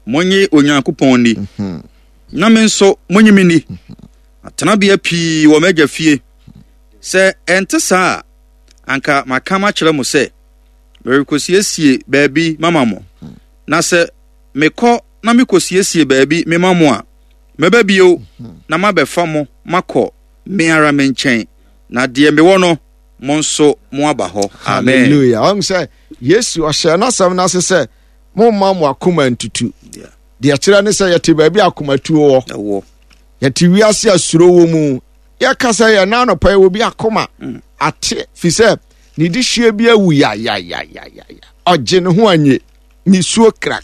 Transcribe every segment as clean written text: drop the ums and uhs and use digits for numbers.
monye Onyankopɔn ni na me nso monye me ni atena bia pii wo magya fie se ente saa anka makama kyerɛ mo se merikosiesie baabi mama mo na se mekɔ na mekosiesie baabi me mama mo a meba bio na mabɛfa mo makɔ me ara me nkyɛn na de me wɔ no mo nso mo aba hɔ. Amen. Hallelujah. I'm say Yesu ɔhyɛ na sam na se mo ma mo akoma ntutu. De akyerɛ ne sɛ yɛte baabi akoma tuo wɔ. Yɛte wiase asuro wɔ mu. Yɛkasa yɛ na no pɛ wo bi akoma ate fi sɛ ne di hwie bi awu ya. Ɔgye ne ho anye. Ni suo kra.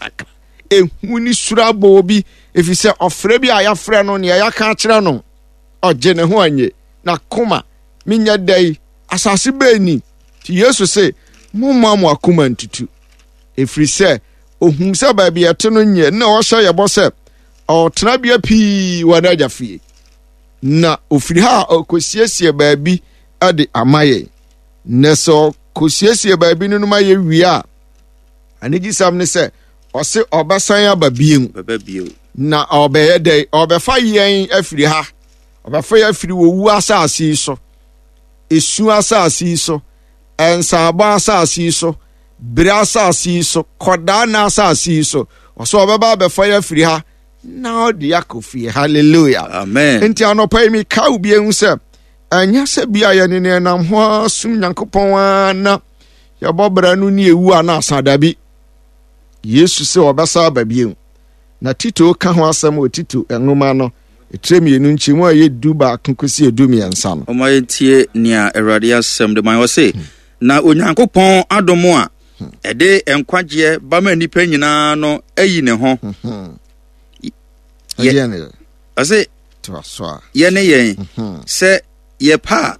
Ehu ni sura bo bi efi sɛ ɔfrɛ bi a yɛafrɛ no ne yɛaka akyerɛ no. Ɔgye ne ho anye. Na koma minya dai asase beni ti Yesu se mo ma mo akoma ntutu. Efiri sɛ ohun sɛ baabi yɛte no nye na ɔhyɛ yɛbɔ sɛ ɔtena bia pii wɔ n'agya fie. Na ofiri ha okosiesie baabi ade amaye na so kosiesie baabi no ma ye wie a anigi sam ne se ɔse ɔbasan aba biem na ɔbɛyɛ dai ɔbɛfa yɛn afiri ha ɔbɛfa yɛn afiri wowu asase so esu asase so ensaba asase so bere asase so koda na asase so ɔso ɔbɛba bɛfa yɛn afiri ha na ɔde akɔfie. Hallelujah. Amen. Enti anɔpa mi ka obi ehu sɛ anya sɛ bia yɛ ne nam ho asum Nyankopɔn na yɛbɔ bra no ne ewu ana asadabi Yesu sɛ ɔbɛsa aba biem na Tito ka ho asɛm o Tito enwoma no etremienu nchi mu ayɛ du ba konkosi edumiensa no ɔma yɛntie nea Awurade asɛm de man wɔ se na Onyankopɔn adomo a ɛde enkwagye ba ma nipa nyinaa no ayi ne ho ase yɛne yɛn sɛ yɛpa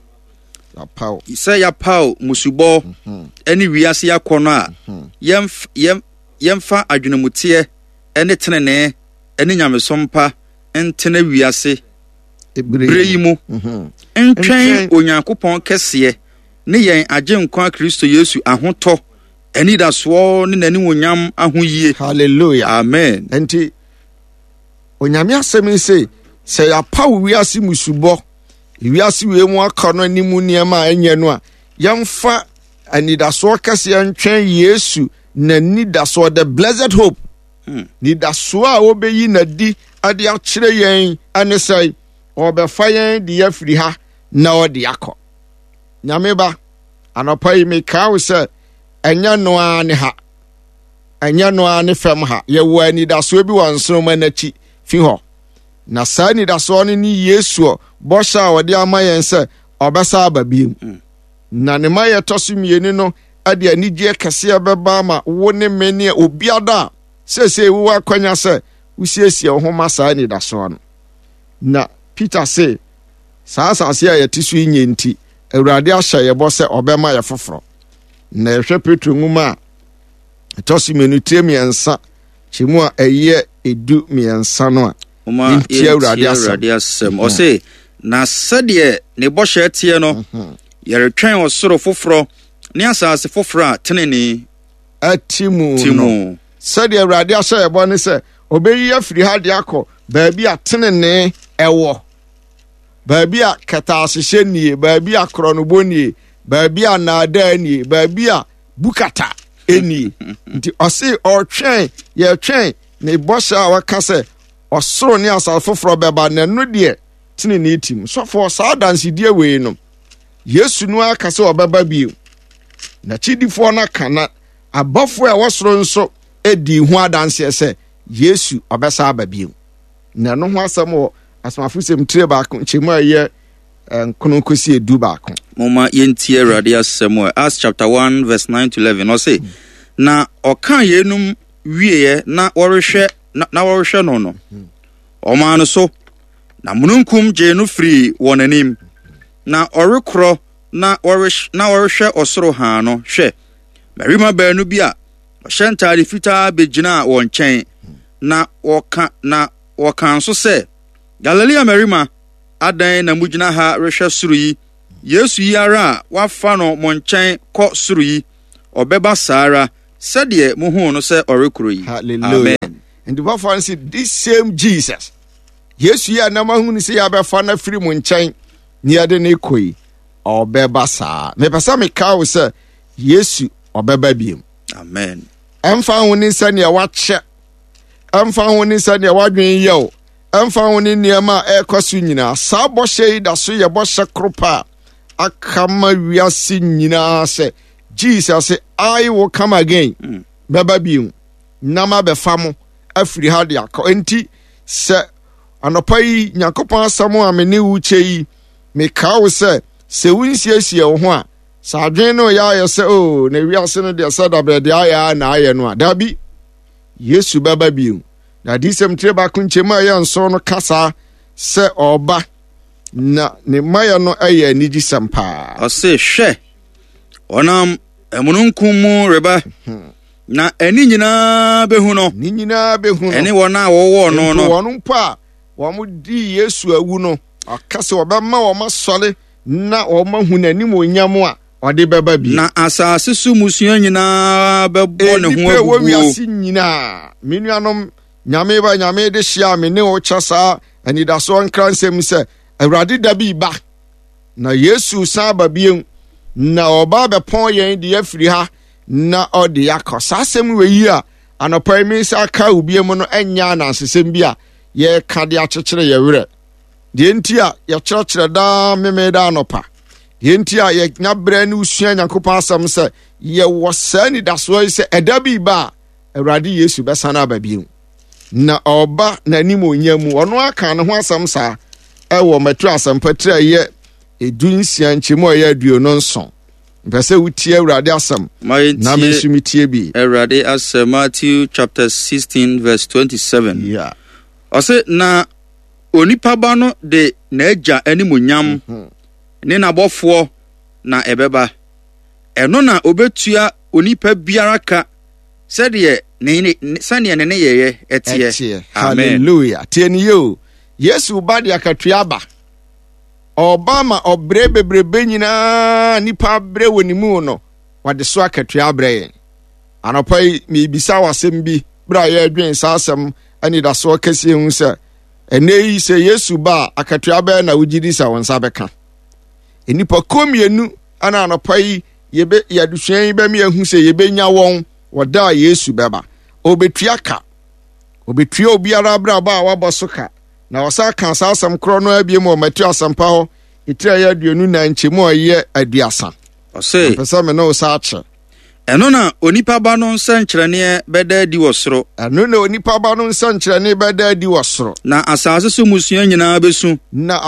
sɛ yɛpaw musubɔ ɛne wiase yakɔ no a yɛmfa adwenemuteɛ ɛne tenene ɛne nyamesompa entene wiase bere yi mu entwɛn Onyankopɔn kɛseɛ ne yɛn agye nkwa Kristo Yesu ahotɔ anidasoɔ ne nani wonyam ahoyie. Hallelujah. Amen. Enti onyame asɛm sɛ yɛapa wiase musubɔ wiase we mu aka no animu niema enye no a yɛmfa anidasoɔ kɛseɛ ntwɛn Yesu na nidasoɔ the blessed hope nidasoɔ a obeyi na di ade akyerɛ yɛn ane sɛ ɔbɛfa yɛn de afiri ha na ɔde akɔ. Nyame ba anɔpa yi me kawo sɛ ɛnyɛ noa ne ha ɛnyɛ noa ne fam ha yɛwɔ anidasoɔ bi wɔ nsoroma n'akyi fi hɔ na saa anidasoɔ no ne Yesu bɔhyɛ a wɔde ama yɛn sɛ ɔbɛsa aba biem na ne ma yɛtɔ so mmienu no ade anigye kɛseɛ bɛba ma wo ne me ne obiada sɛsɛ wo akwanya sɛ usiesie wo ho ma saa anidasoɔ no. Na Peter say saa asase a yɛte so nye nti Awurade ahyɛ yɛbɔ sɛ ɔbɛma yɛ foforɔ. Na yɛhwɛ Petro nwoma a ɛtɔ so mmienu tie miɛnsa kyemu a ɛyɛ edu miɛnsa no a nti Awurade asɛm ɔse na sɛdeɛ ne bɔhyɛ tie no yɛretwɛn ɔsoro foforɔ ne asase foforɔ a tenene atimu no sɛdeɛ Awurade ahyɛ yɛbɔ ne sɛ obeyi afiri ha de akɔ baabi a tenene ɛwɔ baabi a kataasehye nie baabi a kronobɔ nie baabi a naada nie baabi a bukata enie nti ɔse ɔtwɛn yɛtwɛn ne bɔhyɛ a waka sɛ ɔsoro ne asase foforɔ bɛba na no deɛ tenene tim sɔfo saa dansedie wei no Yesu no aka sɛ ɔbɛba bio na kyidifoɔ no kana abɔfo a wɔsoro nso edi ho adanseɛ sɛ Yesu ɔbɛsa aba bio na no ho asɛm wɔ asmafo sɛm tire baako nkyɛmu a yɛ nkono kosi edu baako. Moma yɛntie Awurade asɛm Acts chapter 1 verse 9 to 11 ɔse na ɔka yenum wieɛ na wɔrehwɛ no ɔma no so na mununkum gye no firi wɔn anim na ɔrekorɔ na wɔrehwɛ ɔsoro haa no hwɛ marima baanu bi a ɔhyɛ ntaade fitaa begyina wɔn nkyɛn na wɔka nso sɛ Galilea marima adan na mugyina ha rehwɛ soro yi Yesu yi ara a wafa no mo nkyɛn kɔ soro yi ɔbɛba saara sɛdeɛ muhu no sɛ ɔrekoro yi. Hallelujah. Amen. And the Bible says, this same Jesus. Yes, you are no one who say, I have found a free moon chain near the Nikoi or Bebasa. Mepasami cow, sir. Yes, you or Bebabium. Amen. I'm found in Sanya watch. I'm found in Sanya Wadwin yo. I'm found in Yama air cosunina. Sabo shade, a suya bosha cropa. A kama we are singing, say, Jesus, say, I will come again. Bebabium. Nama befamo. Afri hadi yako. Enti, se, anopai, nyakopa samo ameni uche me kawo se winsiesi ho a sadwen no ya se o na wiase no de sada be de aya na aye no dabi Yesu baba biu na disem treba kunchema ya nso no kasa se oba na ne maya no aye niji sampa o se hwe onam emununkum mu reba na eni nyina behu no eni wona wo no no wonu pa wo mu di Yesu awu no akase obema wo masole na wo mahu nanim onyam a ode beba bi na asase su musua nyina bebo ne ho agugu wo wiase nyina menuanom nyame de hia me ne wo chasa anidaso nkransem se awurade da bi ba na Yesu san ba biem na oba be pon yen de afiri ha na ode yakọ asem weyi a anopa mi sa ka ubiem no enya na asesem bi a ye ka de akyekyere ye were de enti a ye kyerɛkyerɛ da meme da anopa de enti a ye nyabra ne usua Nyankopɔn asɛm sɛ ye wosani da so yi sɛ ɛda bi ba awurade Yesu bɛsana aba biem na oba na nim onyamu ɔno aka ne ho asɛm saa ɛwɔ Matthew asɛmpatra ye edunsia nkyemu a ye aduonu nson mpɛsɛ wutie awurade asɛm na me nso mitie bi awurade asɛm Matthew chapter 16 verse 27 yeah ɔse na onipa ba no de n'agya animonyam ne n'abɔfoɔ na ɛbɛba ɛno na obetua onipa biara ka sɛdeɛ ne yɛyɛ ɛteɛ amen hallelujah tieni yo Yesu ba de akatua ba Obama obre bebrebe nyina nipa bre wonimu no wade so akatua bre anopai mi bisa wasem bi bra ye adwen sasem ani da so kase hu se enei se Yesu ba akatua ba na wugidi sa wonsa beka enipa komienu ana anopai yebe yaduhwan ba mi ahu se yebe nya won woda Yesu beba obetua ka obetua obiara bra ba wabosoka na wasa kan sasam kro no abiem o Matthew asampa ho itira ya aduonu na nchemu oye aduasa ose pesa me no sa ache eno na onipa ba no nsankyerene beda di wosoro eno na onipa ba no nsankyerene beda di wosoro na asase so musua nyina besu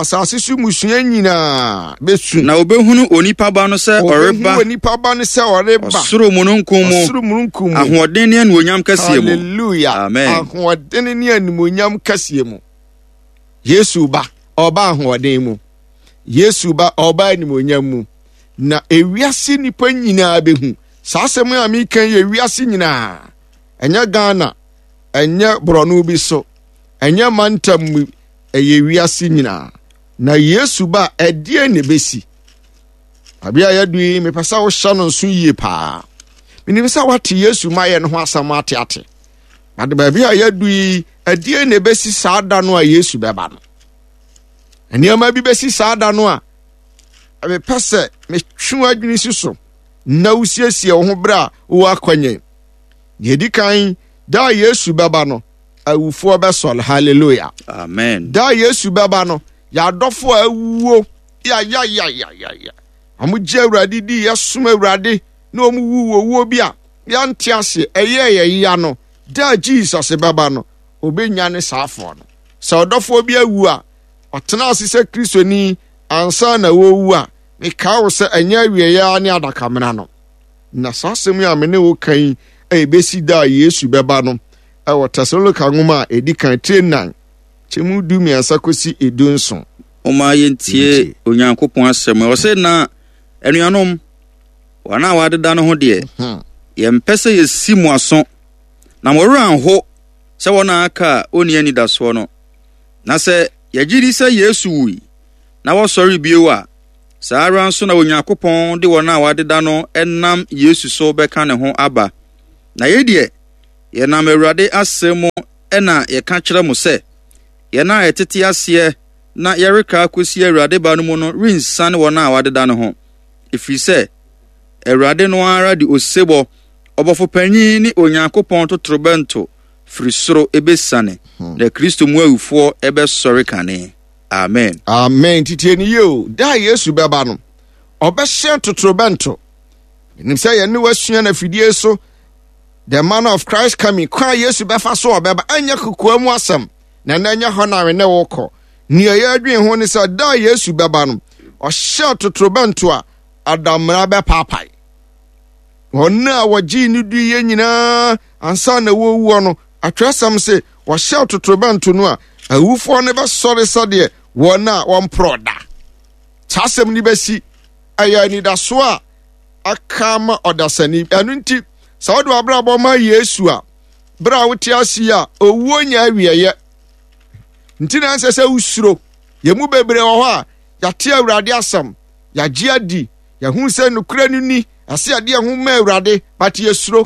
na obehunu onipa ba no se oreba soro mununkum mu ahoɔden ne anuonyam kasie mu hallelujah amen ahoɔden ne anuonyam kasie mu Yesu ba oba ahoɔden mu Yesu ba oba anuonyam mu na ewiase nipa nyina behu sasem a mi kan ye wiase nyina enya Ghana enya Borno bi so enya Mantam eye wiase nyina na Yesu ba edie ne besi abia ya dui me pesa wo hya no so yie pa mini pesa wate Yesu ma ye no ho asam ate ade ba bia ya dui edie ne besi saada no a Yesu beba no eniama bi besi saada no a me pese me twu adwini so na usiesie wo ho bra wo akwanye yedi kan da Yesu beba no awufo besol hallelujah amen da Yesu beba no ya dofo awuo ya amuje awurade di yesum awurade na omu wuo bi a ya ntiase eye ya no da Jesus beba no obenya ne saafo no so dofo bi awu a otena asise Kristoni ansa na wo wu a me kawo se anya wie ya ne adakamena no na sasem ya me ne wo kan besi da Yesu beba no e Tesalonika ngoma edi kan 39 chemu du mi asakosi edunso o ma yentie onyankopon asem o se na enuanom wana wadeda no ho de ye mpese ye simu aso na moran ho se wona aka oni ani da so no na se yagiri se Yesu wi na wo sori biewa saara nso na onyankopon de wona wadeda no enam Yesu so beka ne ho aba na ye de ye nam Awurade asem ena yɛka kyerɛ mo sɛ yɛna yɛtete aseɛ na yɛreka akosi Awurade ba no mu no rinsane wɔn a wadeda no ho ɛfiri sɛ Awurade no ara de osebɔ ɔbɔfo panyin ne Onyankopɔn totorobɛnto firi soro ebesane na Kristo mu awufoɔ ɛbɛsɔre kane. Amen. Amen. Titie ni yo da Yesu bɛba no ɔbɛhyɛ totorobɛnto nim sɛ yɛne wasua na fidie so the man of Christ coming kwa Yesu bɛfa so ɔbɛba anya kokoa mu asɛm na anya hɔ na ne wokɔ ni yɛ adwen ho ne sɛ da Yesu bɛba no ɔhyɛ totorobɛnto a adamra bɛpaapae wɔn a wɔgye ne du yɛ nyinaa ansa na wɔwuo no atwɛsɛm sɛ wɔhyɛ totorobɛnto no a awufoɔ ne bɛsɔre sɛdeɛ wɔn a wɔmporɔ da kyasɛm ni bɛsi ɛyɛ anidaso a aka ma ɔdasani ɛno nti sɛ wode wabrabɔ ma Yesu a berɛ a wote ase a owuo nya awieyɛ nti na ɛnsɛ sɛ wosuro yɛmu bebree wɔ hɔ a yɛate Awurade asɛm yɛagye adi yɛhu sɛ nokora no ni ɛsɛ yɛde yɛho ma Awurade but yɛsuro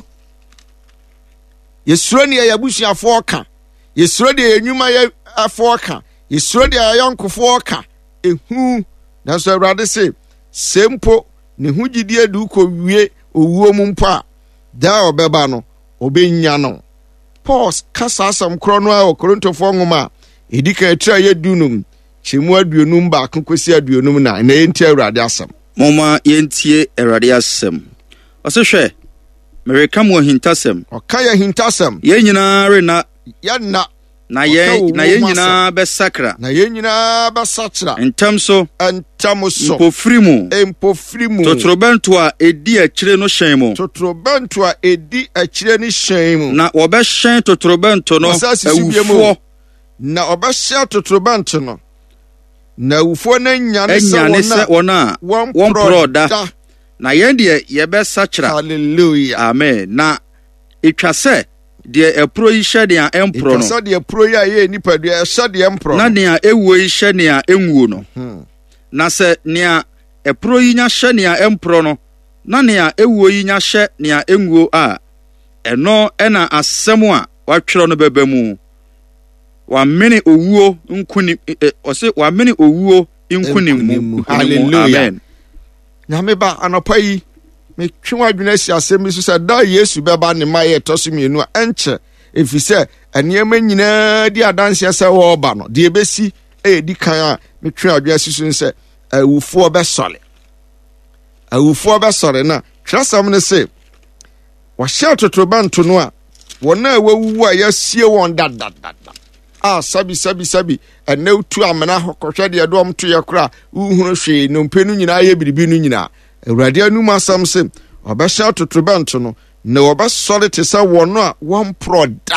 ne yɛyɛ abusuafoɔ ka yɛsuro deɛ yɛnwuma yɛfoɔ ka yɛsuro deɛ yɛyɔnkofoɔ ka ɛhu nanso Awurade se sɛ mpo ne ho gyidie de wokɔwie owuo mu mpo a daa ɔbɛba no ɔbɛnya no. Paul kasa asɛm korɔ no a wɔ Korintofoɔ nwoma a ɛdi ka ɛtiri a yɛdu nom kyɛmu 21 kɔsi 50 na yɛntie Awurade asɛm. Moma yɛntie Awurade asɛm. Ɔse hwɛ mereka mo ahintasɛm. Ɔka yɛ ahintasɛm. Yɛn nyinaa rena yɛnna na yɛn nyinaa bɛsakra. Na yɛn nyinaa bɛsakra. Ntam so. Mpofiri mu. Totorobɛnto a ɛdi akyire no hyɛn mu. Na wɔbɛhyɛn totorobɛnto no awufoɔ. Na ɔbɛhyɛ totorobɛnto no. Na awufoɔ no anyane sɛ wɔn a wɔmporɔ da. Na yɛn deɛ yɛbɛsakra. Hallelujah. Amen. Na ɛtwa sɛ deɛ ɛpuro yi hyɛ nea ɛmporo no. Ɛtwa sɛ deɛ ɛpuro yi a yɛ nipa deɛ ɛhyɛ deɛ ɛmporo no. Na nea ɛwuo yi hyɛ nea ɛnwuo no. Na sɛ nea ɛpuro yi nya hyɛ nea ɛmporo no na nea ɛwuo yi nya hyɛ nea ɛnwuo a ɛno ɛna asɛm a watwerɛ no bɛbɛ mu. Wamene owuo nkuni ɔse wamene owuo nkuni mu. Hallelujah. Amen. Nyame ba anɔpa yi metwe wadwene asi asɛm so sɛ da Yesu bɛba ne ma yɛ tɔso mienu a ɛnkyɛ ɛfiri sɛ ɛnneɛma nyinaa di adanseɛ sɛ wɔɔba no deɛ ɛbɛsi ɛyɛdi kan a metwe wadwene asi so sɛ awufoɔ bɛsɔre na twerɛsɛm ne se wɔhyɛ totorobɛnto no a wɔn a wɔawuwu a yɛasie wɔn dadadada sabi ɛnɛ wotu amena kɔhwɛ deɛ dɔm to yɛ kora wohunu hwee nnompe no nyinaa yɛ biribi no nyinaa Awurade anum asɛm se ɔbɛhyɛ totorobɛnto no na wɔbɛsɔre te sɛ wɔn a wɔmporɔ da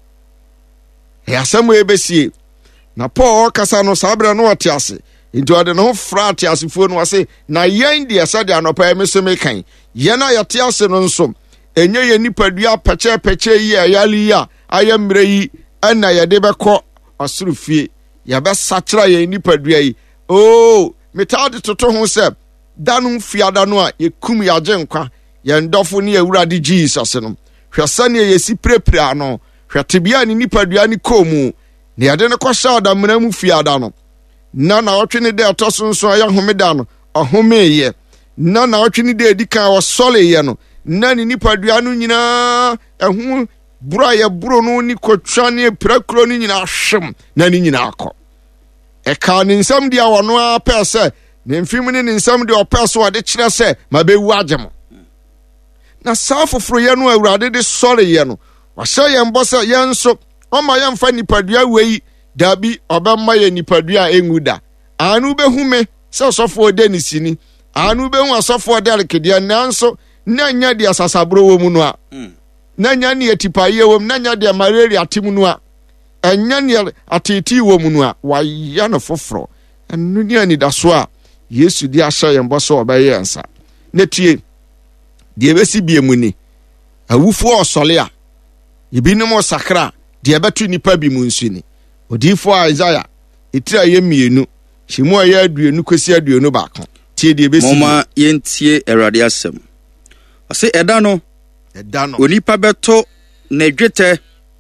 ɛyɛ asɛm a yɛbɛsie na Paul ɔkasa no saa berɛ no wɔte ase nti ɔde ne ho fra ate asefoɔ no wɔ se na yɛn deɛ sɛdeɛ anɔpa yɛ me so mekan yɛn a yɛte ase no nso ɛnyɛ yɛ nipadua pɛkyɛpɛkyɛ yi a ɛyale yi a ayɛ mmerɛ yi ɛna yɛde bɛkɔ ɔsoro fie yɛbɛsakyera yɛn nipadua yi metaa de toto ho sɛ da no fiada no a yɛkum yɛagye nkwa yɛn dɔfo ne Awurade Jesus no hwɛ sɛneɛ yɛsi pirepire ano hwɛ tebea ne nipadua ne kɔɔ mu na yɛde ne kɔhyɛ adamena mu fiada no na ɔtwe ne da ɛtɔ so nso ɛyɛ homeda no ɔhomeeɛ na ɔtwe ne da edi kan ɔsɔleeɛ no na ne nipadua no nyinaa ɛho buro a yɛboro no ne kɔtwa ne pirakuro no nyinaa hwem na ne nyinaa kɔ ɛkaa ne nsɛm deɛ wɔno a pɛɛ sɛ ne mfim ne nsɛm deɛ ɔpɛɛ so wɔde kyerɛ sɛ mabɛwu agye mo na saa foforoyɛ no Awurade de sɔreyɛ no wahyɛ yɛn bɔ sɛ yɛn nso ɔma yɛmfa nipadua wei dabi ɔbɛma yɛ nipadua a ɛngu da ano bɛhu me sɛ ɔsɔfoɔ de ne sini ano bɛhu asɔfoɔ de arekedeɛ nanso na nya deɛ sasaboro wɔ mu no a na nya ne atipaeɛ wɔ mu na nya deɛ malaria te mu no a ɛnya ne atete wɔ mu no a wayɛ no foforɔ ɛno ne anidaso a Yesu de ahyɛ yɛn bɔ sɛ ɔbɛyɛ nsa na tie deɛ ɛbɛsi bie mu ni awufoɔ ɔsɔle a ebinom ɔsakra deɛ ɛbɛto nipa bi mu nso ni odiyifoɔ Isaiah ɛtiri a yɛ 2 hyɛmu a yɛ 20 kɔsi 21 tie deɛ ɛbɛsi moma yɛntie Awurade asɛm ɔse ɛda no onipa bɛto n'adwetɛ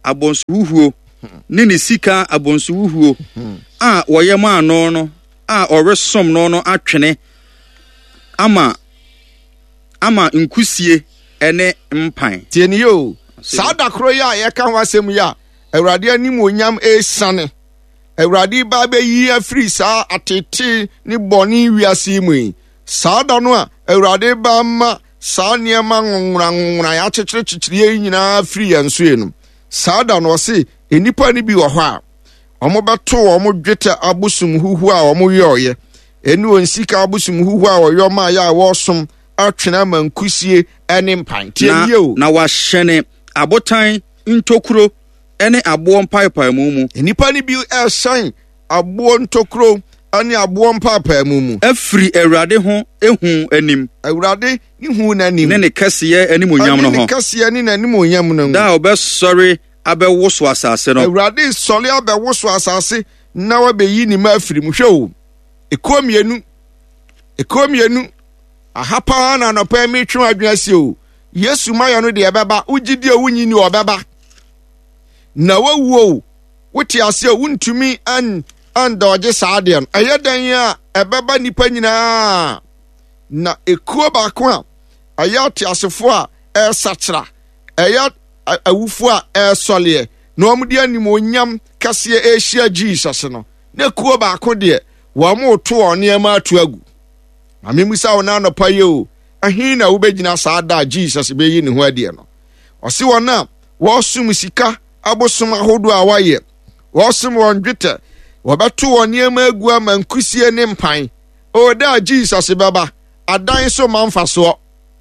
abonsuhuhuo ne ne sika abonsuhuhuo a wɔyɛ ma ano no a ɔresom no atwene ama nkusie ene mpan tieniyo sada kro ya ye ka ho asem ya awurade anim onyam esane awurade ba be yi afiri sa atete ni boni wiase mu sada no a awurade ba ma sa niema nwura ya kyekyerekyekere nyina afiri yanso enum sada no se enipa ni bi wo ho a omo beto omo dwete abusum huhu a omo yoye eni onsika abusum huhu a oyo ma ya wo som atwena mankusie ene mpan tieniyo na wahyene abotan ntokuro ene abo mpaipai mu enipa ni bi ɛsan abo ntokuro ane abo mpaipai mu afiri awurade ho ehu anim awurade ni hu nanim ne kɛseyɛ anim onyam no ho ne kɛseyɛ ni nanim onyam no da obɛsɔre abɛwoso asase no awurade sɔle abɛwoso asase na wabeyi ni ma afiri mu hwɛ o ekomienu ahapa na no pa mi twa adwase o yesu mayo no de ebeba ugidi owunyi ni obeba na wawuo wote ase wuntumi an doje saadian ayadan ya ebeba nipa nyina na ekuo ba ko a ayati asefo a esachra ayat awufo a esole na omde anim onyam kase ehia Jesus no na ekuo ba ko de wo mo to onema atu agu amemisa wona no paye o ahin na wobegina saada Jesus beyi ne ho ade no ose wona wo sum sika abosom ahodo a waye wo sum won dwete wo beto onema agu amankusie ne mpan o da Jesus baba adan so manfaso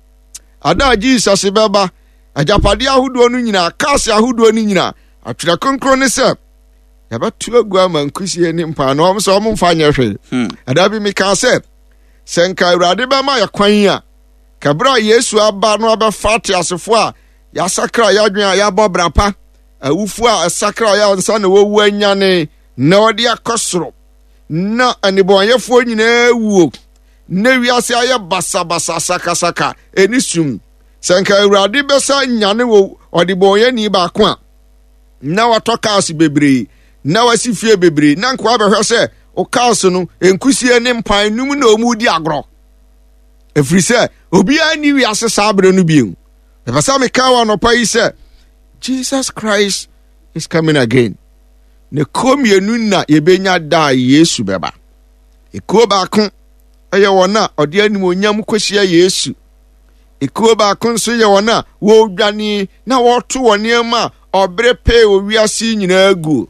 ada Jesus baba ajapade ahodo no nyina kase ahodo no nyina atwera konkro ne se ya beto agu amankusie ne mpan no so mo mfa nyehwe ada bi mi ka se senka awurade ba ma yakwan a kabra Yesu aba no abafate asefo a ya sakra ya dwen a ya bobrapa awufo a sakra ya nsa na wowu anyane na odi akosoro na anibonyefo nyina wuo na wiase aye basa saka enisum senka awurade besa nyane wo odi bonye ni ba ko a na watoka asi bebre na wasi fie bebre na nko abehwe se o kaso no enkusie ne mpan num na omudi agro efiri se obi ani wi ase sabre no biu e pasa me kawa no pa yi se Jesus Christ is coming again ne komienu na yebenya da Yesu beba ekuo ba ko eye wona ode anim onyam kohia Yesu ekuo ba ko so ye wona wo dwane na wo to wone ma obre pe owiase nyina agu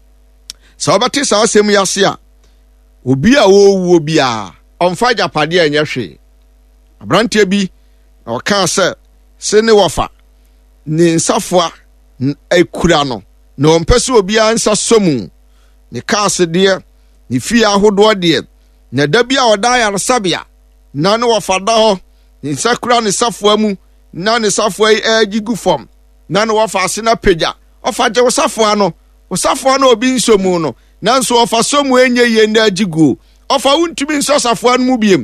so obate sa asem yase a obi a wo bia onfa japade anya hwe abrante bi o ka se ne wofa ne nsafoa ekura no na ompese obi ansa somu ne kaase de ne fie ahodo de na da bia oda yarsabia na ne wofa da ho ne nsakura ne safoa mu na ne safoa agigu fom na ne wofa ase na peja ofa je wosafoa no obi nsomu no nanso ofa somu enye ye na agigu ofa untumi nso safoa no mu biem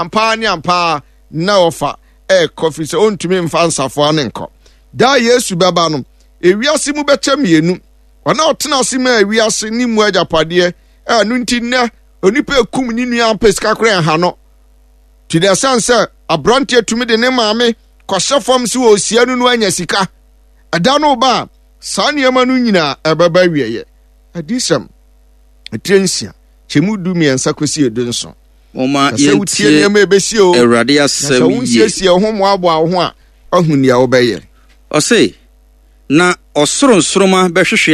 ampa na ofa coffee se ontumi mfa nsafoa ne nko da Yesu baba no ewiase mu becha mienu ona otena ase ma ewiase ni mu ajapade anu nti na onipa ekum ni nua pesika kora ha no to the sense abrante tumi de ne maame kwahye fom se osia nu anya sika ada no ba saniema no nyina ebaba wieye adisam atrensia chemu du miensa kosi edunso oma yentie Awurade asɛm yi siesie ho mo abo ho a ahunia wo bɛyɛ ɔse na ɔsoro nsoroma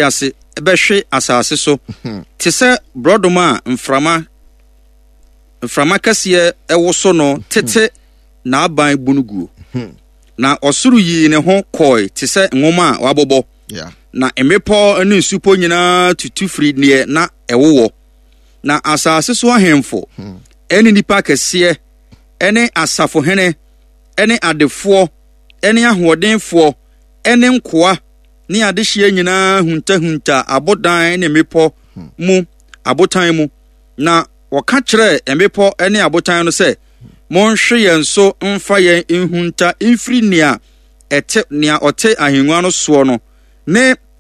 bɛhwe asase so te sɛ brodoma mframa kɛseɛ ɛwo so no tete na aban bunuguo na ɔsoro yi ne ho kɔe te sɛ nwoma a wabobɔ na mmepɔ ne nsupo nyinaa tutu firi neɛ na ɛwowɔ na asase so ahemfo ɛne nipa kɛseɛ ɛne asafohene ɛne adefoɔ ɛne ahoɔdenfoɔ ɛne nkoa ne adehyeɛ nyinaa hunta abodan ne mmepɔ mu abotan mu na wɔka kyerɛ mmepɔ ɛne abotan no sɛ monhwe yɛn so mfa yɛn nhunta mfiri nea ɔte ahengua no soɔ no ne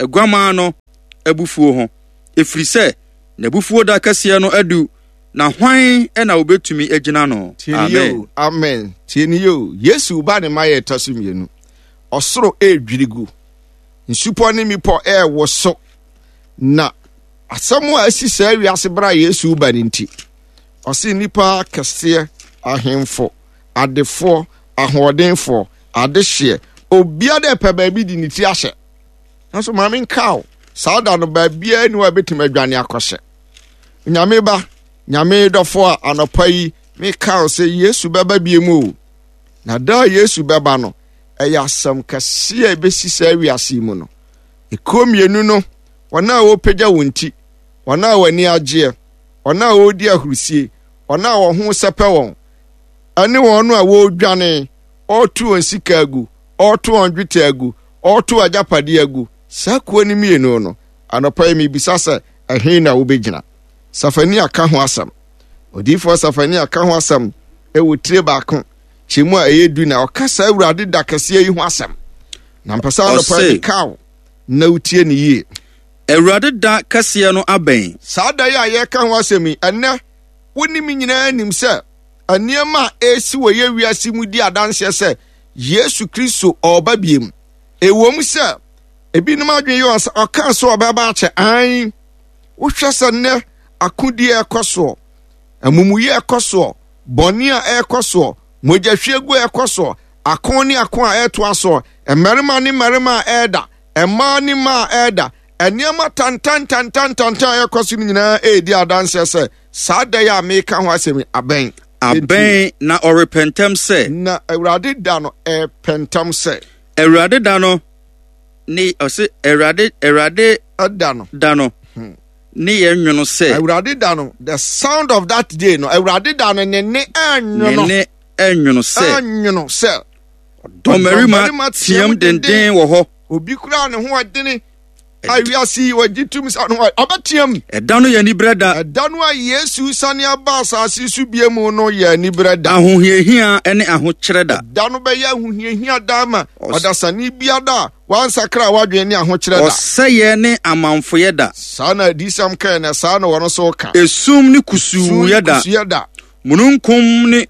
aguama no abufuo ho efiri sɛ n'abufuo da kɛseɛ no adu na hwan ɛna obetumi agyina no. Amen. Amen. Tieniyo Yesu ba ne ma yɛ tasumienu ɔsoro edwirigu nsupɔ ne mipɔ woso na asɛm a asi saa wiase bra Yesu ba ne nti ɔse nipa kɛseɛ ahemfo adefo ahoɔdenfo adehye obia de pɛ baabi di ne ti ahyɛ nso maame nkaw saa da no baabia ni wa betim adwane akɔhyɛ nyame ba nyame dɔfo a anɔpa yi me kaw sɛ Yesu bɛba biemu na da Yesu bɛba no ɛyɛ asɛm kɛseɛ bɛsi saa wiase mu no ekomienu no wɔna a wɔpagya wɔn ti wɔna a wɔni agye wɔna a wɔdi ahurusie wɔna a wɔn ho sɛpɛ wɔn ɛne wɔn no a wɔdwane ɔto wɔn sika agu ɔto wɔn dwetɛ agu ɔto agyapade agu saa kuo ne mienu no anɔpa yi mebisa sɛ ɛhe na wobɛgyina Safania ka ho asɛm odifo Safania ka ho asɛm ɛwɔ tire baako kyemu a ɛyɛ du na ɔka saa Awurade da kɛseɛ yi ho asɛm na mpɛsa anɔpa yi kaw na utie ne yie Awurade da kɛseɛ no abɛn saa da yi a yɛka ho asɛm yi ɛnɛ wonim nyinaa nim sɛ nneɛma a ɛsi wɔ yɛ wiase mu di adanseɛ sɛ Yesu Kristo ɔba biem ɛwom sɛ ebinom adwen yɛ ɔka so ɔbɛba akyɛ an wohwɛ sɛ nnɛ akudi ɛkɔ soɔ amumuyi ɛkɔ soɔ bɔne a ɛkɔ soɔ mogyahwiegu ɛkɔ soɔ akon ne akon a ɛtoa soɔ mmarima ne mmarima a ɛda mmaa ne mmaa a ɛda nneɛma tantan ɛkɔ so nyinaa ɛdi adanseɛ sɛ saa da yɛ a meka ho asɛm abɛn na ɔrepɛntɛm sɛ na Awurade da no ɛpɛntɛm sɛ Awurade da no ne ɔse Awurade da no ne yɛ nwono sɛ Awurade da no the sound of that day no Awurade da no ne nwono sɛ ɔdɔmmarima tiam denden wɔ hɔ obi kura ne ho adene awiase wagye tum sa no ɔbɛtiam ɛda no yɛ nibrɛ da ɛda no a Yesu sane aba asase so bie mu no yɛ nibrɛ da ahohiahia ne ahokyerɛ da da no bɛyɛ ahohiahia da ma ɔdasane bia da wansakra wadwen ne ahokyerɛ da ɔsɛyɛ ne amanfoyɛ da saa na adisam kan na saa na wɔno so ka esum ne kusuuyɛ da mununkum ne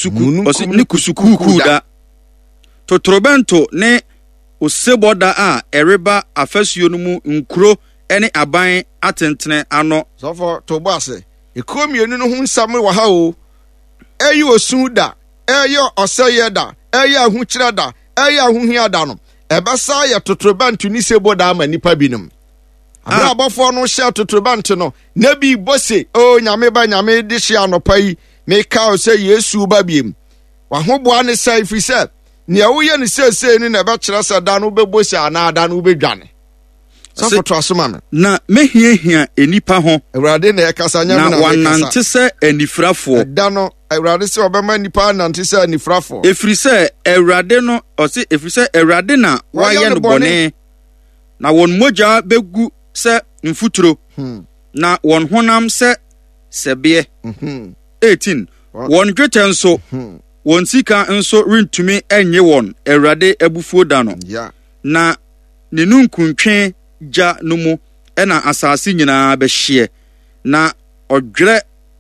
kusukuku da totorobɛnto ne osebɔ da a ɛreba afasuo no mu nkuro ne aban atentene ano sɔfo to bɔ ase ekomienu no ho nsam wɔ ha o ɛyɛ osu da ɛyɛ ɔsɛyɛ da ɛyɛ ahokyerɛ da ɛyɛ ahohia da no ɛbɛsa yɛ totorobɛnto ne sebɔ da ama nipa binom abra abɔfo no hyɛ totorobɛnto no na bi bose o nyame ba nyame de hyɛ anɔpa yi meka o sɛ Yesu ba biem wahoboa ne sɛ ifi sɛ nea woyɛ ne sɛsɛ ni na ɛbɛkyerɛ sɛ da no wobɛbɔ hyɛ anaa da no wobɛdwane sɛ foto asoma me na mehiahia enipa ho Awurade na ɛkasa nyame na wanante sɛ anifrafoɔ da no Awurade sɛ ɔbɛma nipa anante sɛ anifrafoɔ efiri sɛ Awurade no ɔse efiri sɛ Awurade na wayɛ no bɔne na wɔn mogya bɛgu sɛ mfuturo na wɔn honam sɛ sɛbeɛ 18 wɔn dwetɛ nso wɔn sika nso rentumi enye wɔn Awurade abufuo da no na ne nunkuntwe gya no mu ɛna asase nyinaa bɛhyeɛ na ɔdwerɛ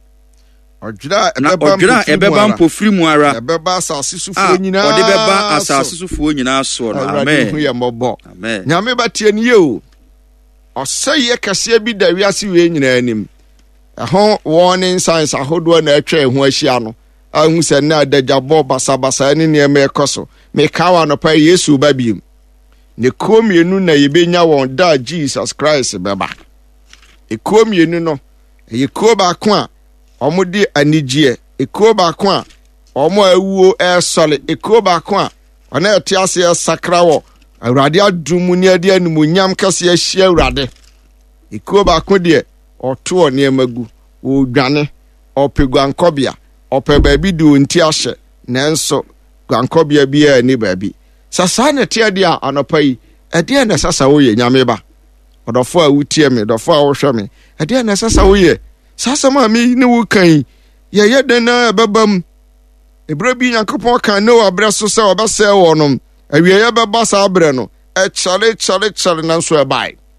ɛbɛba mpofiri mu ara ɛbɛba asase sofuo nyinaa ɔde bɛba asase sofuo nyinaa soɔ no amen nyame batie ne yɛ o ɔsɛyɛ kɛseɛ bi da wiase wei nyinaa anim ɛho warning signs ahodoɔ na atwa ɛho ahyia no ahu sɛ na adagyabɔ basabasa ne nneɛma ɛkɔ so mekawa anɔpa Yesu ba biem ne komienu na yɛbɛnya wɔn da Jesus Christ bɛba ekomienu no ɛyɛ kuo baako a ɔmo de anigyeɛ ekuo baako a ɔmo awuo ɛsɔle ekuo baako a ɔna ɛte ase sakra wɔ Awurade adum ne ade animuonyam kɛse ahyia Awurade ekuo baako deɛ ɔto nneɛma gu ɔdwane ɔpɛ guankɔbea ɔpɛ baabi de onti ahyɛ nanso guankɔbea biara ni baabi sasa ne te ade a anɔpa yi ɛdeɛ na sasa woyɛ nyame ba ɔdɔfo a wotie me dɔfo a wohwɛ me ɛdeɛ na sasa woyɛ sasam a me ne wo kan yɛyɛ den na ɛbɛbam ebere bi Nyankopɔn kan ne wɔ abrɛ so sɛ ɔbɛsɛ wɔ no awieyɛ bɛba saa abrɛ no ɛkyale nanso ɛbae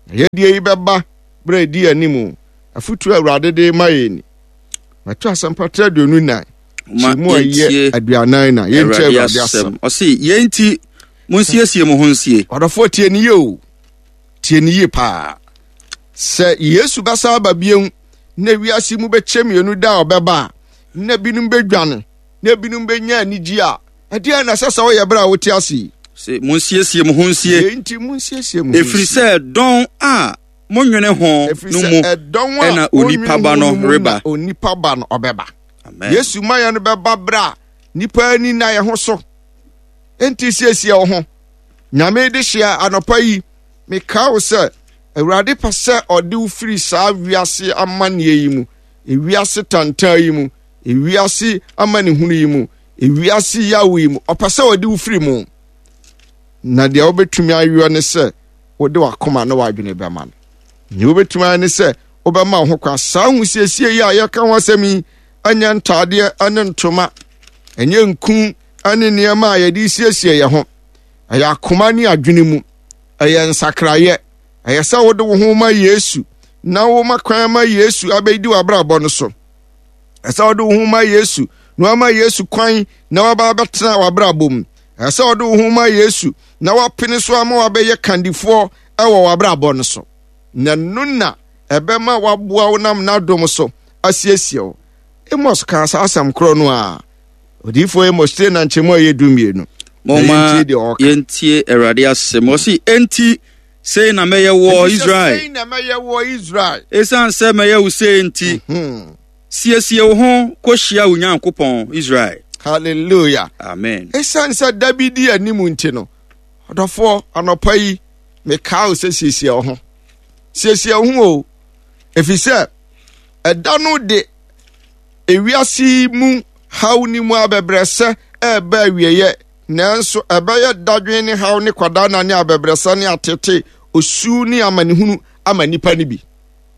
Yɛde yi bɛba berɛ di animu afutu Awurade de ma yɛni mato asɛmpatra aduonu nan mu ayɛ aduanan na yɛnkyɛ Awurade asɛm ɔse yɛnti monsiesie mo ho nsie ɔdɔfoɔ tie ne yie o tie ne yie paa sɛ Yesu bɛsa aba biom na wiase mu bɛkyɛ mmienu da ɔbɛba na binom bɛdwane na binom bɛnya anigye a ɛdeɛ na sɛ sɛ woyɛ berɛ a wote ase sɛ monsiesie mo ho nsie yɛnti monsiesie mo ho ɛfiri sɛ dɔn a monwene ho no mu ɛna onipa ba no reba onipa ba no ɔbɛba Yesu mayɛ no bɛba berɛ a nipa ani na yɛ ho so enti siesie wo ho Nyame de hyia anɔpa yi meka wo sɛ Awurade pɛ sɛ ɔde wo firi saa wiase amanneɛ yi mu ewiase tantan yi mu ewiase amanehunu yi mu ewiase yawo yi mu ɔpɛ sɛ ɔde wo firi mu na deɛ wobɛtumi ayɔ ne sɛ wode wakoma na wadwene bɛma no ne wobɛtumi ayɛ ne sɛ wobɛma wo ho kwa saa ahosiesie yi a yɛka ho asɛm yi anyɛ ntaadeɛ ane ntoma ɛnyɛ nku ane nneɛma a yɛde siesie yɛ ho ɛyɛ akoma ne adwene mu ɛyɛ nsakrayɛ ɛyɛ sɛ wode wo ho ma Yesu na wo ma kwan ma Yesu abɛdi w'abrabɔ no so ɛsɛ wode wo ho ma Yesu na wama Yesu kwan na waba bɛtena w'abrabɔ mu ɛsɛ wode wo ho ma Yesu na wapene so ama wabɛyɛ kandifoɔ ɛwɔ w'abrabɔ no so na no na ɛbɛma waboa wo nam n'adom so asiesie wo Amos ka sa asɛm korɔ no a odiyifoɔ Amos 3 na nkyɛmu a yɛdumienu moma yɛntie Awurade asɛm ɔse enti sei na mɛyɛ wɔ Israel ɛsiane sɛ mɛyɛ wo sei enti siesie wo ho kɔhyia wo Nyankopɔn Israel. Hallelujah. Amen. Ɛsiane sɛ Dabidi anim nti no ɔdɔfoɔ anɔpa yi mekaa wo sɛ siesie wo ho siesie wo ho o ɛfiri sɛ ɛda no de ewiase mu haw ni mu abɛbrɛsɛ ɛbɛ awieyɛ nanso ɛbɛyɛ dadwen ne haw ne kwadana ne abɛbrɛsɛ ne atete osu ne amanehunu ama nipa ne bi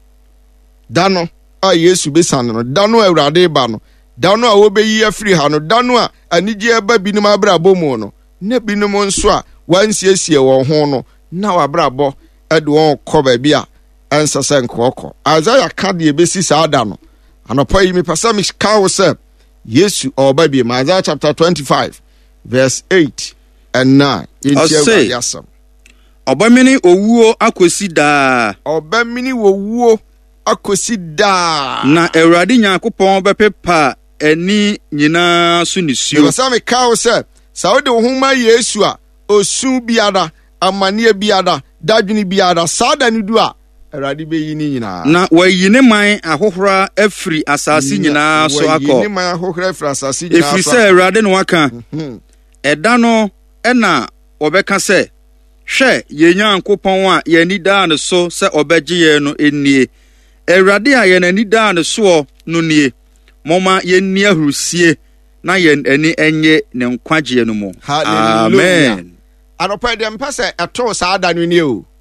da no a Yesu besane no da no Awurade ba no da no a wobeyi afiri ha no da no a anigye aba binom abrabɔ mu no na binom nso a wansiesie wɔn ho no na wabrabɔ ɛde wɔn kɔ baabi a ɛnsa sɛ nkɔkɔ Isaiah ka de besi saa da no anɔpa yi mepɛ sɛ meka wo sɛ Yesu ɔba bi ma Isaiah chapter 25 verse 8 and 9 Awurade asɛm ɔbɛmene owuo akosi daa ɔbɛmene owuo akosi daa na Awurade Nyankopɔn bɛpepa ani nyinaa so ne suo mepɛ sɛ meka wo sɛ sɛ wode wo ho ma Yesu a osu biada amanneɛ biada dadwene biada saa da no du a Awurade bɛyi ne nyinaa na wayi ne man ahohora afiri asase nyinaa so akɔ ɛfiri sɛ Awurade ne waka ɛda no ɛna wɔbɛka sɛ hwɛ yɛn Nyankopɔn a yɛni daa ne so sɛ ɔbɛgye yɛn no ennie Awurade a yɛn ani daa ne soɔ no nie moma yɛnni ahurusie na yɛn ani ɛnyɛ ne nkwagyeɛ no mu. Amen. Anɔpa yi mpɛ sɛ ɛtoo saa da no nie o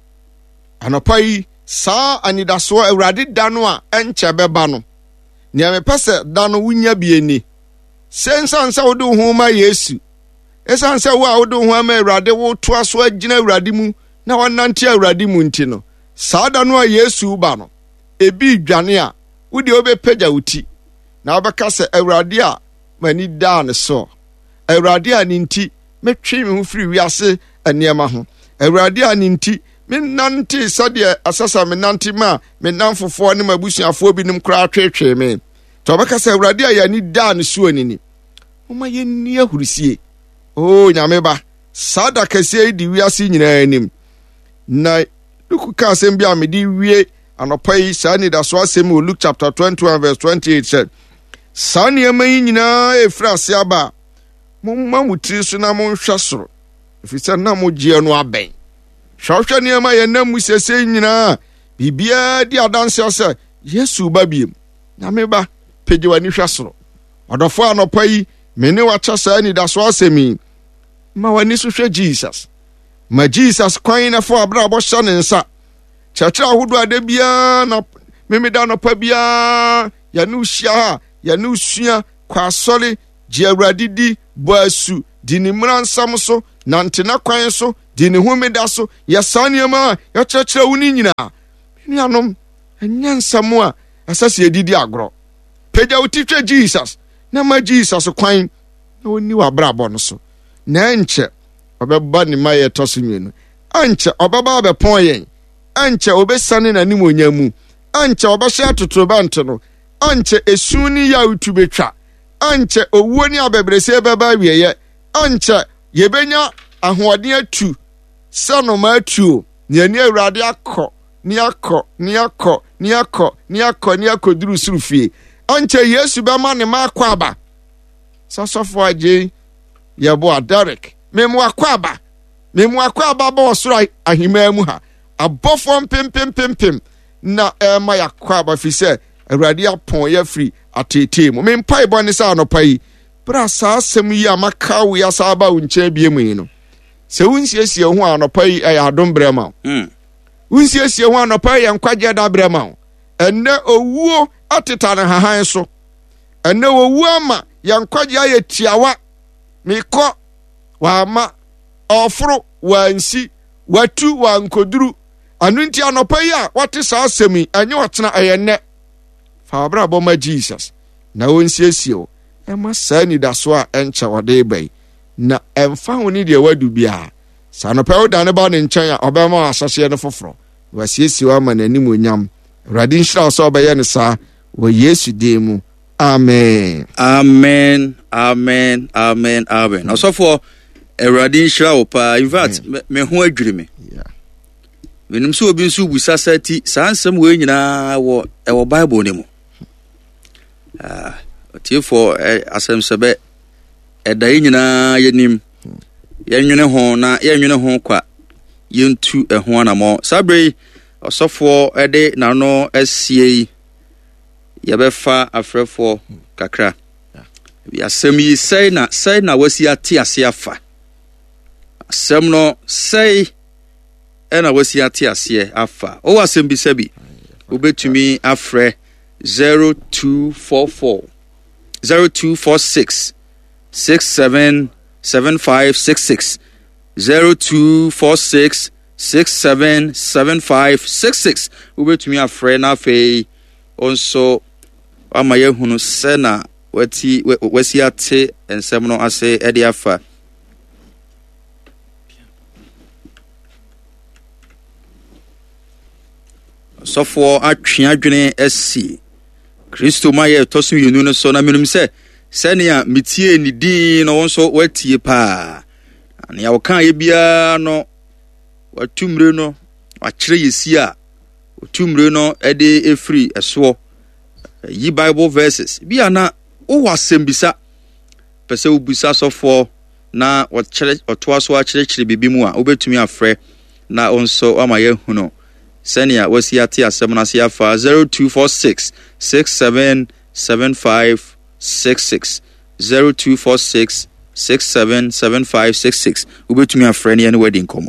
anɔpa yi saa anidasoɔ Awurade da no a ɛnkyɛ bɛba no nea mepɛ sɛ da no wonya bie ni sɛ nsan sɛ wode wo ho ma Yesu ɛsan sɛ wo a wode wo ho ma Awurade wotoa so agyina Awurade mu na wɔnante Awurade mu nti no saa da no a Yesu ba no ebi dwane a wode wobɛpagya wo ti na wobɛka sɛ Awurade a mani daa ne so Awurade a ne nti metwe me ho firi wiase nneɛma ho Awurade a ne nti menante sɛdeɛ asasa menante ma menam fofoɔ ne mabusuafoɔ binom koraa twetwee me to wobɛka sɛ Awurade a yɛani daa ne so anini woma yɛnni ahurusie o Nyame ba saa da kɛseɛ yi di wiase nyinaa anim na Luke ka asɛm bi a mede wie anɔpa yi saa nidaso asɛm wɔ Luke chapter 21 verse 28 sɛ saa nneɛma yi nyinaa ɛfiri ase aba momma mo tiri so na monhwɛ soro ɛfiri sɛ na mogyeɛ no abɛn hwɛhwɛ nneɛma yɛnam mu sɛsɛ nyinaa biribiara di adanseɛ sɛ Yesu ba biem Nyame ba pagye w'ani hwɛ soro ɔdɔfo anɔpa yi me ne wakyɛ saa nidaso asɛm yi ma w'ani so hwɛ Jesus ma Jesus kwan na fa abrabɔ hyɛ ne nsa kyerɛkyerɛ ahodoɔ a da biara na memeda anɔpa biara yɛne wohyia ha yɛne wosua kɔ asɔre gye Awurade di bɔ asu di ne mmaransam so nante na kwan so di ne homeda so yɛ saa nneɛma a yɛkyerɛkyerɛ wo ne nyinaa nuanom ɛnyɛ nsɛm a ɛsɛ sɛ yɛdidi agorɔ pagya wo titwa Jesus na ma Jesus kwan na ɔnni w'abrabɔ no so na ɛnkyɛ ɔbɛba ne ma yɛtɔ so nwenu ɛnkyɛ ɔbɛba abɛpɔn yɛn ɛnkyɛ ɔbɛsane n'anim onya mu ɛnkyɛ ɔbɛhyɛ atotorobɛnto no ɛnkyɛ esu ne yɛ a wotu bɛtwa ɛnkyɛ owuo ne abɛbrɛsɛ bɛba awieyɛ ɛnkyɛ yɛbɛnya ahoɔden atu sɛ noma atuo neani awurade akɔ ne akɔ duru soro fie ɛnkyɛ Yesu bɛma ne ma akɔ aba sasɔfo agye yɛboa Derek memu akɔ aba bɔ ɔsoro ahemmaa mu ha abɔfoɔ mpempempempem na ɛma yɛakɔ aba fi sɛ awurade apɔn yɛ firi atetee mu mempae bɔ ne sɛ anɔpa yi bra saa asɛm yi a maka wo yɛ saa ba wo nkyɛn bie mu yi no sɛ wonsiesie ho anɔpa yi ɛyɛ adom brɛ ma wonsiesie ho anɔpa yi yɛ nkwagye da brɛ ma ɛnɛ owuo ateta ne hahan so ɛnɛ owuo ama yɛ nkwagye ayɛ tiawa mekɔ wama ɔforo wansi watu wankoduru anu nti anɔpa yi a wate saa asɛm yi ɛnyɛ ɔtena ɛyɛ nnɛ fa wabrabɔ ma Jesus na wonsiesie wo ɛma saa nidaso a ɛnkyɛ wɔde bɛyi na ɛmfa ho ne deɛ wadu biara saa anɔpa wo da ne ba ne nkyɛn a ɔbɛma ahyɛhyeɛ no foforɔ wasiesie wo ama n'anim onyam awurade nhyira wo sɛ ɔbɛyɛ ne saa wɔ Yesu din mu amen ɔsɔfoɔ awurade nhyira wo paa in fact me ho adwiri me menim sɛ obi nso busa sa ti saa nsɛm wɔ nyinaa ɛwɔ Bible ne mu tiefo asɛm sɛbɛ ɛda yi nyinaa yɛnim yɛnwene ho na yɛnwene ho kwa yɛntu ɛho anamɔ sabre ɔsɔfoɔ ɛde nano asie yi yɛbɛfa afrɛfoɔ kakra asɛm yi sɛi na wasi ate ase afa asɛm no sɛi ɛna wasi ate ase afa o asɛm bi sɛbi wobɛtumi afrɛ 0246 677566 0246 677566 wobɛtumi afrɛ na afei onso ama yɛhunu sɛ na wasi ate nsɛm no ase ɛde afa sɔfoɔ atwe adwene asi Kristo ma yɛ tɔso yenu no so na menum sɛ sɛnea metie ne din no wonso watie paa nea wɔka yɛ biara no watumre no wakyerɛ yɛsi a watumre no ɛde efiri ɛsoɔ yi Bible verses bia na wo asɛm bisa pɛsɛ wo busa sɔfoɔ na wɔkyerɛ ɔtoa so akyerɛkyerɛ bibi mu a wobɛtumi afrɛ na onso ama yɛhunu sɛnea wasi ate asɛm no ase afa 0246 677566 0246 677566 wobɛtumi afrɛ ne yɛne wadi nkɔmmɔ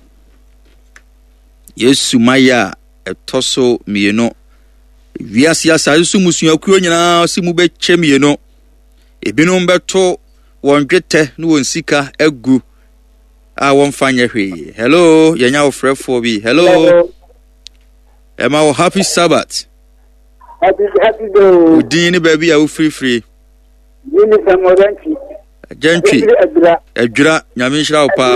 Yesu maya ɛtɔ so mmienu wiase asase so musuakuo nyinaa si mu bɛkyɛ mmienu ebinom bɛto wɔn dwetɛ ne wɔn sika agu a wɔn fanya hwee hello yɛnya wo frɛfoɔ bi hello Emma, happy Sabbath. Happy day. Udini baby, I will free. Yini samoranti. Gentry. Edra, Yamishra pa,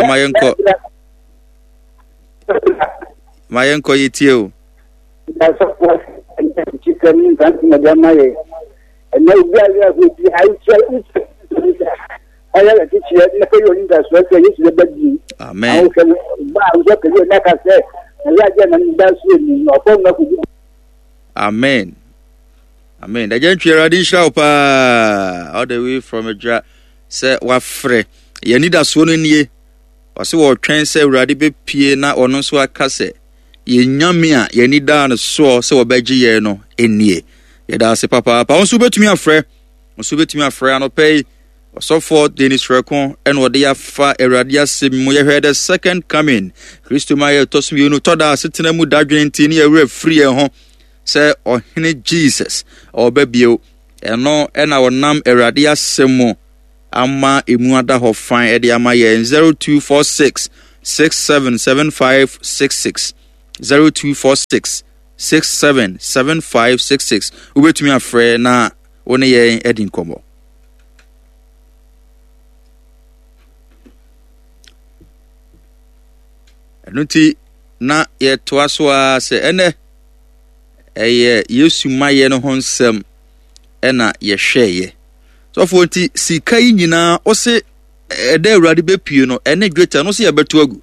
Mayenko yitio. That's what chicken and Madame. And now we are with the I have a teacher, Napoleon, that's what I used to be. Amen. Amen. The gentry radisha pa all the way from Edra say wafre. You need a swon in ye. Or so train say radibe pie na ono so akase. Ye nyamia ye need down so obeji ye no enie. Ye da se papa pa onso betumi afre. Onso betumi afre ano pay. So for Dennis Rekon and what they have fa eradia sim we heard the second coming. Christo Maya tosmi you no toda sitting mu dadwen tini e free ho say ohene Jesus or babio eno na wonam eradia semo ama emu ada ho fan e de ama ye 0246 677566 0246 677566 ubetumi afre na one ye edin komo enuti na ye toaso se ene eye Yesu maye no honsem ena ye hweye so for nti sika yi nyina o se ede awurade bepie no ene dweta no se ye beto agu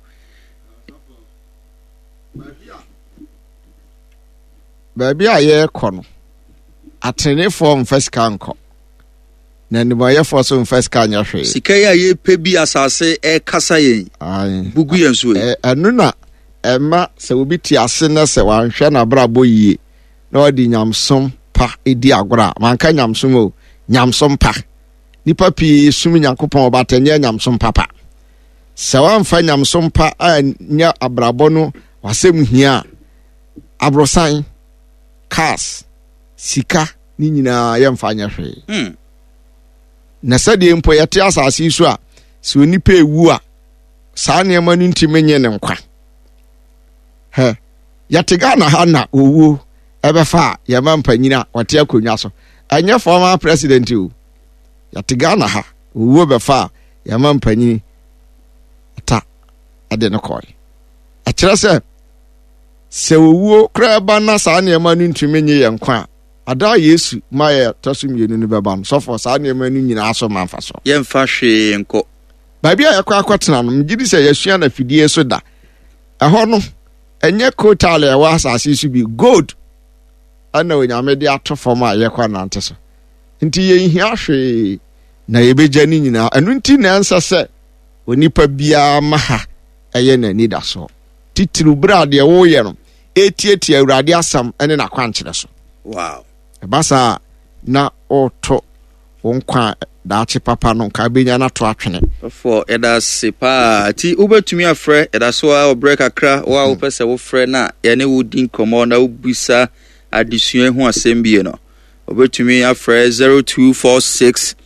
Baby aye kono atene form first kanko na ni boye for so first kanya hwe sika ya ye pe bi asase e kasa yen bugu yen so enu na ema se obi ti ase na se wanhwe na brabo yie na odi nyamsom pa edi agora manka nyamsom o nyamsom pa nipa pi sum nyankopon obatanye nyamsom papa se wanfa nyamsom pa anya abrabo no wasem hia abrosan cars sika ni nyina yemfanya hwe na sade mpo yete asase so a se onipa ewu a saa neema no ntimenye ne nkwa he yete Ghana ha na owu ebefa yema mpanyina wote akonwa so anya former president o yete Ghana ha owu befa yema mpanyini ta ade no koy a kire se owu kra ba na saa neema no ntimenye ye nkwa ada Yesu maye tosumienu ni beba no so for saa neema no nyina aso manfa so yemfa hwe enko babia yakwa akwatena no mgidi se yasua na fidie so da eho no enye kotale e wa asase su bi gold ana onyame de atofom a yekwa nante so nti ye hia hwe na yebeja ni nyina anu nti na ansa se onipa bia maha eye na nida so titiru brade wo ye no etieti awurade asam ene na kwankyere so wow basa na oto wonkwa daachi papa no ka benya na to atwene for eda sepa ti ubetumi afre eda so a break akra wa wo pese wo frɛ na ye ne wudin komo na ubisa adisua ho asembie no ubetumi afre 0246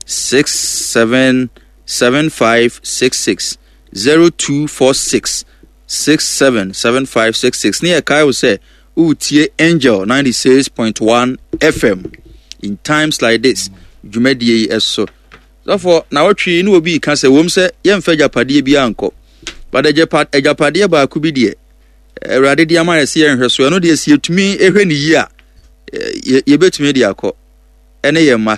677566 0246 677566 ne kai wo se utie Angel 96.1 FM in times like this jumedie eso therefore na wotwe ni obi ka se wom se yemfa japade bi anko bada japade ba ku bi de awurade de ama yesi yenhweso no de yesi etumi ehwe ni yi a ye betumi de akọ ene yemma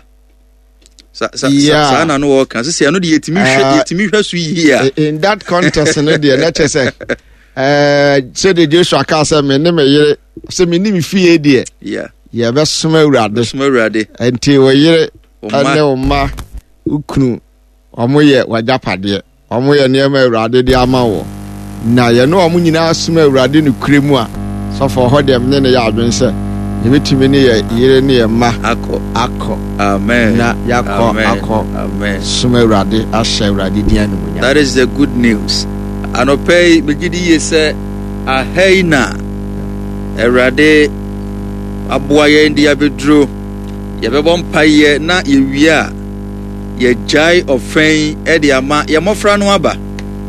sa na no wo kan se no de yetimi hweso yi a in that contest no de na chese so de Joshua ka se me ne me yire se me ni mi fie de ye be soma awurade enti wo yire ane oma ukunu omoye wajapade omoye neema awurade de ama wo na ye no omo nyina soma awurade ne kuremu a so for ho dem ne ya adwense ye betimi ne ye yire ne ye ma akọ amen na yakọ akọ amen soma awurade asha awurade dia ne munya. That is the good news. Anopei begidi ye se aheina awurade aboa ye ndi abedro ye bebọ mpaye na ye wia ye jai ofen e de ama ye mofra no aba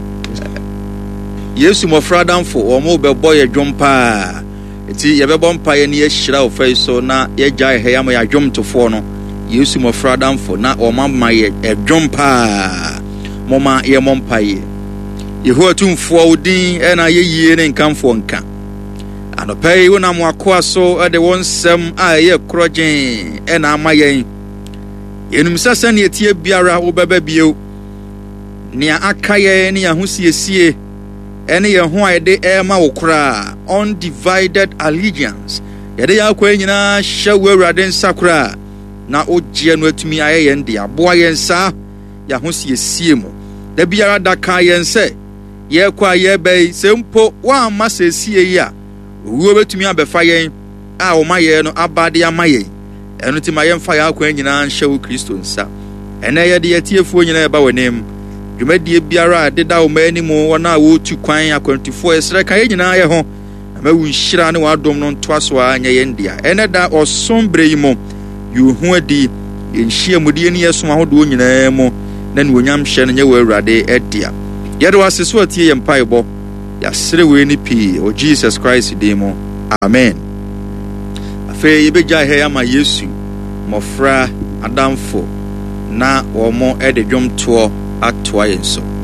Yesu mofra danfo o mo bebọ ye dwompa eti ye bebọ mpaye ne ye hyira ofai so na ye jai he am ya dwomtofo no Yesu mofra danfo na o mama ye dwompa moma ye mompaye Yehowa tumfo odin e na ye yie ne nkamfo nka anopei wona mo akoa so de wonsem a ye krogen e na amayen yenum sasa ne etie biara wo baba bio ne akaye ne ahosiesie ene ye ho ayede e ma wo kra undivided allegiance yede ya kwa nyina hyewu awurade nsakra na ogye no atumi aye ye ndi aboa ye nsa ya hosiesie mu da biara da ka ye nse ye kwa ye bei sempo wa ma sesie yi a uwe betumi abefa yen a o maye no abade amaye eno ti maye mfa ya akwa nyina nhyewu Kristo nsa ene ye de yetiefuo nyina eba wanem dwumadie biara deda o mani mu wona wo tu kwan akwantifo esre kan nyina ye ho ama wu nhira ne wadom no ntoaso anya ye ndia ene da osombre yi mu yu hu adi nhie mudie ne yeso ahodo nyina mu na nuonyam hyɛ no nyɛ wɔ Awurade ɛdea. Yɛde wase so atie yɛ mpaebɔ. Yɛasere wei ne pii wɔ Jesus Christ din mu. Amen. Afei yɛbɛgya ha ama Yesu mmɔfra adamfo na wɔn ɛde dwomtoɔ atoa yɛn so.